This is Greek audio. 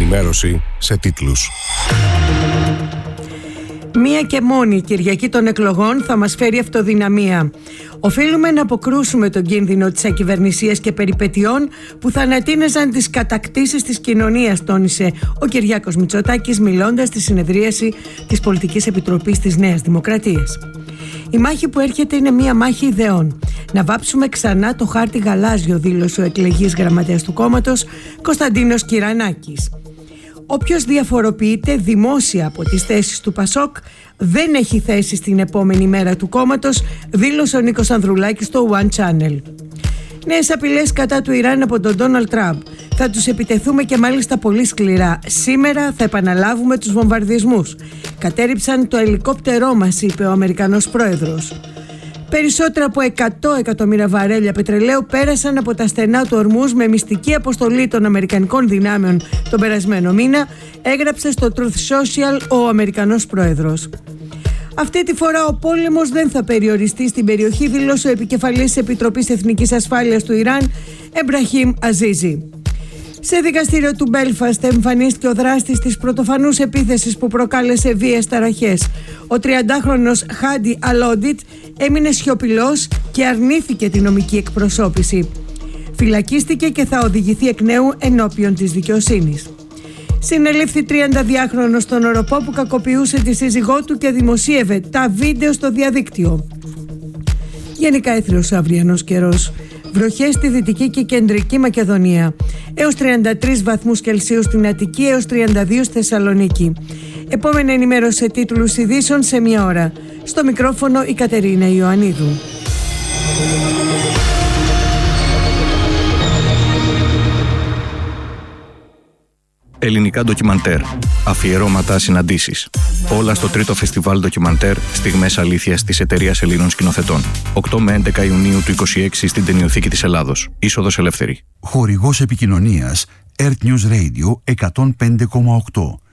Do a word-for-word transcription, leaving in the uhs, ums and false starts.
ενημέρωση σε τίτλους. Μία και μόνη Κυριακή των εκλογών θα μας φέρει αυτοδυναμία. Οφείλουμε να αποκρούσουμε τον κίνδυνο της ακυβερνησίας και περιπετειών που θα ανατείναζαν τις κατακτήσεις της κοινωνίας, τόνισε ο Κυριάκος Μητσοτάκης μιλώντας στη συνεδρίαση της Πολιτικής Επιτροπής της Νέας Δημοκρατίας. Η μάχη που έρχεται είναι μία μάχη ιδεών. Να βάψουμε ξανά το χάρτη γαλάζιο, δήλωσε ο εκλεγής γραμματέας του κόμματος Κωνσταντίνος Κυρανάκης. Όποιος διαφοροποιείται δημόσια από τις θέσεις του Πασόκ δεν έχει θέση στην επόμενη μέρα του κόμματος, δήλωσε ο Νίκος Ανδρουλάκης στο One Channel. Νέες απειλές κατά του Ιράν από τον Ντόναλντ Τραμπ. Θα τους επιτεθούμε και μάλιστα πολύ σκληρά. Σήμερα θα επαναλάβουμε τους βομβαρδισμούς. Κατέρριψαν το ελικόπτερό μας, είπε ο Αμερικανός πρόεδρος. Περισσότερα από εκατό εκατομμύρια βαρέλια πετρελαίου πέρασαν από τα στενά του Ορμούζ με μυστική αποστολή των αμερικανικών δυνάμεων τον περασμένο μήνα, έγραψε στο Truth Social ο Αμερικανός πρόεδρος. Αυτή τη φορά ο πόλεμος δεν θα περιοριστεί στην περιοχή, δήλωσε ο επικεφαλής της Επιτροπής Εθνικής Ασφάλειας του Ιράν, Εμπραχίμ Αζίζι. Σε δικαστήριο του Μπέλφαστ εμφανίστηκε ο δράστης της πρωτοφανούς επίθεσης που προκάλεσε βίαιες ταραχές. Ο τριαντάχρονος Χάντι Αλόντιτ έμεινε σιωπηλός και αρνήθηκε τη νομική εκπροσώπηση. Φυλακίστηκε και θα οδηγηθεί εκ νέου ενώπιον της δικαιοσύνης. Συνελήφθη τριανταδυάχρονος στον Οροπό που κακοποιούσε τη σύζυγό του και δημοσίευε τα βίντεο στο διαδίκτυο. Γενικά έθριος ο αυριανός καιρός. Βροχές στη Δυτική και Κεντρική Μακεδονία. Έως τριάντα τρεις βαθμούς Κελσίου στην Αττική, έως τριάντα δύο στη Θεσσαλονίκη. Επόμενη ενημέρωση σε τίτλους ειδήσεων σε μία ώρα. Στο μικρόφωνο η Κατερίνα Ιωαννίδου. Ελληνικά ντοκιμαντέρ. Αφιερώματα, συναντήσεις. Όλα στο τρίτο φεστιβάλ ντοκιμαντέρ Στιγμές Αλήθειας της Εταιρείας Ελλήνων Σκηνοθετών. οκτώ με έντεκα Ιουνίου του είκοσι έξι στην Ταινιοθήκη της Ελλάδος. Είσοδος ελεύθερη. Χορηγός επικοινωνίας Earth News Radio εκατόν πέντε κόμμα οκτώ.